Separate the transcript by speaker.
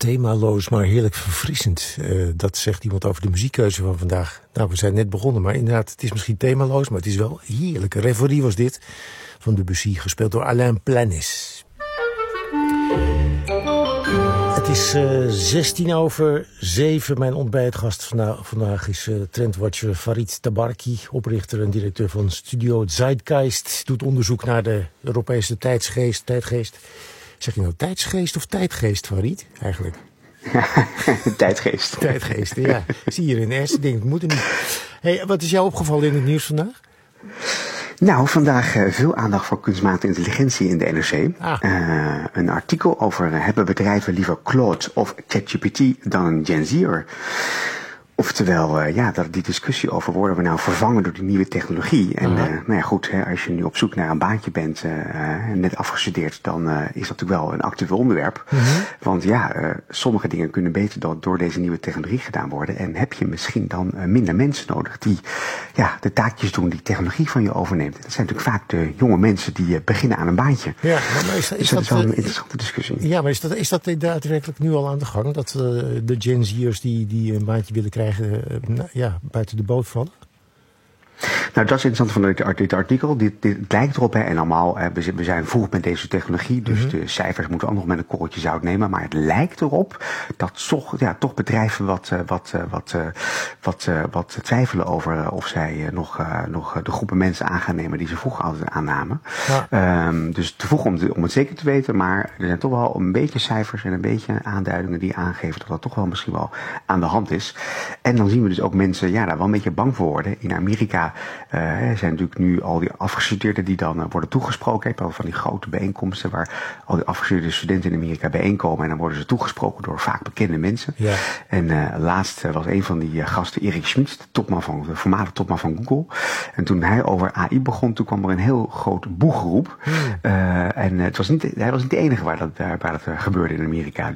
Speaker 1: Themaloos, maar heerlijk verfrissend. Dat zegt iemand over de muziekkeuze van vandaag. Nou, we zijn net begonnen, maar inderdaad, het is misschien themaloos, maar het is wel heerlijk. Reverie was dit, van Debussy, gespeeld door Alain Planis. Het is 6:16. Mijn ontbijtgast vandaag is trendwatcher Farid Tabarki, oprichter en directeur van Studio Zeitgeist. Doet onderzoek naar de Europese tijdgeest. Zeg je nou tijdsgeest of tijdgeest, Farid, eigenlijk?
Speaker 2: Tijdgeest.
Speaker 1: Tijdgeest, ja. Zie je in de eerste ding, het moet er niet. Hey, wat is jou opgevallen in het nieuws vandaag?
Speaker 2: Nou, vandaag veel aandacht voor kunstmatige intelligentie in de NRC. Een artikel over hebben bedrijven liever Claude of ChatGPT dan een Gen Z'er? Oftewel, dat die discussie over worden we nou vervangen door die nieuwe technologie. En nou ja, goed, als je nu op zoek naar een baantje bent, net afgestudeerd, dan is dat natuurlijk wel een actueel onderwerp. Want sommige dingen kunnen beter door deze nieuwe technologie gedaan worden. En heb je misschien dan minder mensen nodig die de taakjes doen die technologie van je overneemt. Dat zijn natuurlijk vaak de jonge mensen die beginnen aan een baantje. Ja, maar
Speaker 1: is
Speaker 2: dat is wel een interessante discussie.
Speaker 1: Ja, maar is dat daadwerkelijk nu al aan de gang? Dat de Gen Z'ers die een baantje willen krijgen, buiten de boot vallen?
Speaker 2: Nou, dat is interessant van dit artikel. Dit lijkt erop, en allemaal, we zijn vroeg met deze technologie, dus de cijfers moeten ook nog met een korreltje zout nemen. Maar het lijkt erop dat toch bedrijven wat twijfelen over of zij nog de groepen mensen aan gaan nemen die ze vroeger altijd aannamen. Ja. Dus te vroeg om het zeker te weten, maar er zijn toch wel een beetje cijfers en een beetje aanduidingen die aangeven dat dat toch wel misschien wel aan de hand is. En dan zien we dus ook mensen daar wel een beetje bang voor worden. In Amerika zijn natuurlijk nu al die afgestudeerden die dan worden toegesproken. Ik heb al van die grote bijeenkomsten waar al die afgestudeerde studenten in Amerika bijeenkomen en dan worden ze toegesproken door vaak bekende mensen. Ja. En laatst was een van die gasten Eric Schmidt, de voormalige topman van Google. En toen hij over AI begon, toen kwam er een heel groot boegeroep. En hij was niet de enige waar dat gebeurde in Amerika.